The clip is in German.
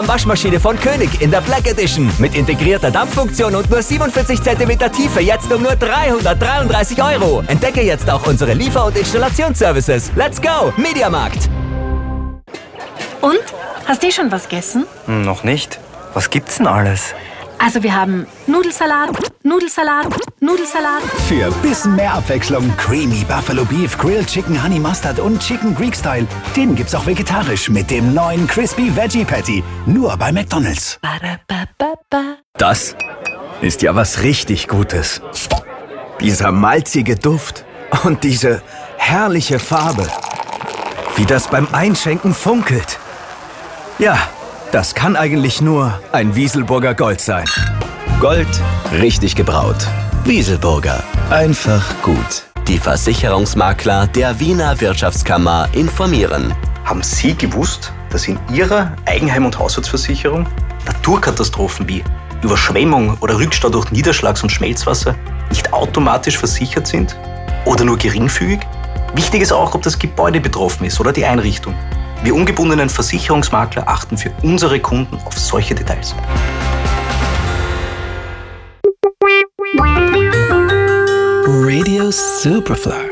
Waschmaschine von König in der Black Edition. Mit integrierter Dampffunktion und nur 47 cm Tiefe jetzt um nur 333 €. Entdecke jetzt auch unsere Liefer- und Installationsservices. Let's go, Mediamarkt! Und? Hast du schon was gegessen? Noch nicht. Was gibt's denn alles? Also wir haben Nudelsalat, Nudelsalat, Nudelsalat. Für bisschen mehr Abwechslung Creamy Buffalo Beef, Grilled Chicken Honey Mustard und Chicken Greek Style. Den gibt's auch vegetarisch mit dem neuen Crispy Veggie Patty. Nur bei McDonald's. Das ist ja was richtig Gutes. Dieser malzige Duft und diese herrliche Farbe. Wie das beim Einschenken funkelt. Ja, das kann eigentlich nur ein Wieselburger Gold sein. Gold, richtig gebraut. Wieselburger, einfach gut. Die Versicherungsmakler der Wiener Wirtschaftskammer informieren. Haben Sie gewusst, dass in Ihrer Eigenheim- und Haushaltsversicherung Naturkatastrophen wie Überschwemmung oder Rückstau durch Niederschlags- und Schmelzwasser nicht automatisch versichert sind? Oder nur geringfügig? Wichtig ist auch, ob das Gebäude betroffen ist oder die Einrichtung. Wir ungebundenen Versicherungsmakler achten für unsere Kunden auf solche Details. Radio Superfly.